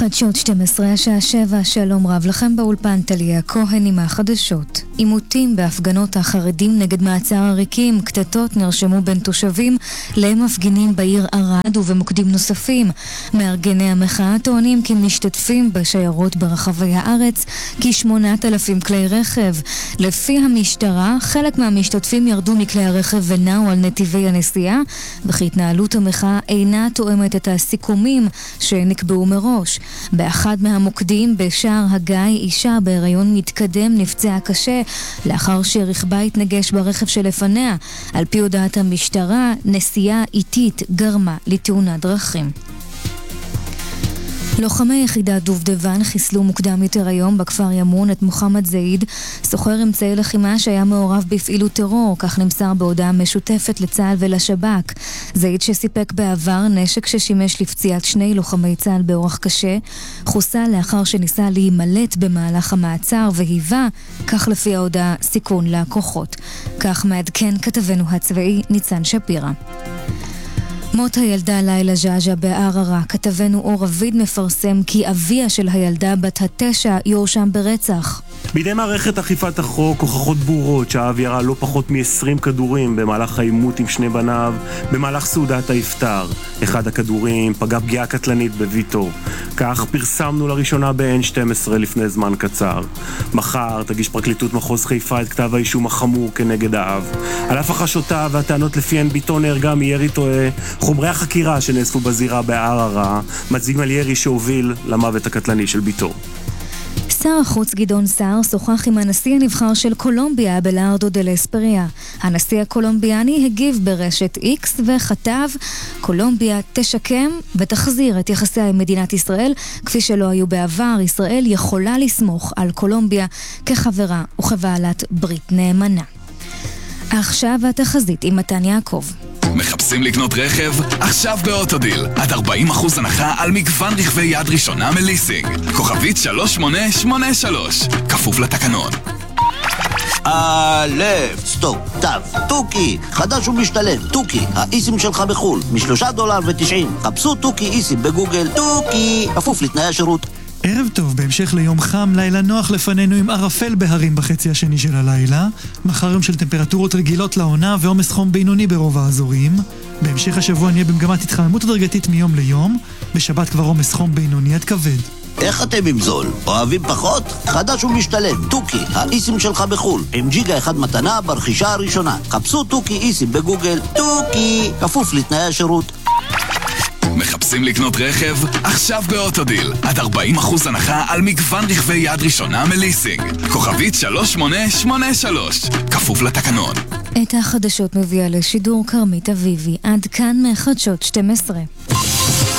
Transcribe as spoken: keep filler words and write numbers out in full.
חדשות שתים עשרה, השעה שבע, שלום רב לכם באולפן, טליה כהן עם החדשות. עימותים בהפגנות החרדים נגד מעצר עריקים, קטטות נרשמו בין תושבים למפגינים בעיר ערד ובמוקדים נוספים. מארגני המחאה טוענים כי משתתפים בשיירות ברחבי הארץ כ-שמונת אלפים כלי רכב. לפי המשטרה, חלק מהמשתתפים ירדו מכלי הרכב ונעו על נתיבי הנסיעה, וכי התנהלות המחאה אינה תואמת את הסיכומים שנקבעו מראש. באחד מהמוקדים בשער הגיא, אישה בהיריון מתקדם נפצעה קשה לאחר שרכבה התנגש ברכב שלפניה. על פי הודעת המשטרה, נסיעה איטית גרמה לתאונת דרכים. לוחמי יחידת דובדבן חיסלו מוקדם יותר היום בכפר ימון את מוחמד זעיד, סוחר אמצעי לחימה שהיה מעורב בפעילות טרור, כך נמסר בהודעה משותפת לצה"ל ולשב"כ. זעיד שסיפק בעבר נשק ששימש לפציעת שני לוחמי צה"ל באורח קשה, חוסל לאחר שניסה להימלט במהלך המעצר והיווה, כך לפי ההודעה, סיכון לכוחות. כך מעדכן כתבנו הצבאי ניצן שפירא. מות הילדה לילה ז'אז'ה בערערה. כתבנו אור אביד מפרסם כי אביה של הילדה בת התשע יורשם ברצח. בידי מערכת אכיפת החוק הוכחות ברורות שהאב ירה לא פחות מ-עשרים כדורים במהלך העימות עם שני בניו במהלך סעודת האפטר. אחד הכדורים פגע פגיעה קטלנית בביתו. כך פרסמנו לראשונה ב-אן שתים עשרה לפני זמן קצר. מחר תגיש פרקליטות מחוז חיפה את כתב האישום החמור כנגד האב. על אף החשותיו והטענות לפיהן ביתו נהרגה מירי טועה, חומרי החקירה שנאספו בזירה בערערה מצביעים על ירי שהוביל למוות הקטלני של ביתו. שר החוץ גדעון סער שוחח עם הנשיא הנבחר של קולומביה אבלארדו דה לה אספריה. הנשיא הקולומביאני הגיב ברשת איקס וכתב: קולומביה תשקם ותחזיר את יחסיה עם מדינת ישראל כפי שלא היו בעבר. ישראל יכולה לסמוך על קולומביה כחברה וכבעלת ברית נאמנה. עכשיו התחזית עם מתן יעקב. מחפשים לקנות רכב? עכשיו באוטודיל. עד ארבעים אחוז הנחה על מגוון רכבי יד ראשונה מליסינג. כוכבית שלוש שמונה שמונה שלוש. כפוף לתקנון. א', סטופ, תו, טוקי, חדש ומשתלם, טוקי, האיסים שלך בחול, משלושה דולר ותשעים. חפשו טוקי איסים בגוגל, טוקי, כפוף לתנאי השירות. ערב טוב, בהמשך ליום חם, לילה נוח לפנינו עם ערפל בהרים בחצי השני של הלילה. מחר יום של טמפרטורות רגילות לעונה ועומס חום בינוני ברוב האזורים. בהמשך השבוע נהיה במגמת התחממות הדרגתית מיום ליום. בשבת כבר עומס חום בינוני עד כבד. איך אתם עם זול? אוהבים פחות? חדש ומשתלם, טוקי, האיסים שלך בחול, עם ג'יגה אחד מתנה ברכישה הראשונה. חפשו טוקי איסים בגוגל, טוקי, כפוף לתנאי השירות. מחפשים לקנות רכב? עכשיו באוטודיל. עד ארבעים אחוז הנחה על מגוון רכבי יד ראשונה מליסינג. כוכבית שלוש שמונה שמונה שלוש. כפוף לתקנון. את החדשות מביאה לשידור כרמית אביבי. עד כאן מחדשות שתים עשרה.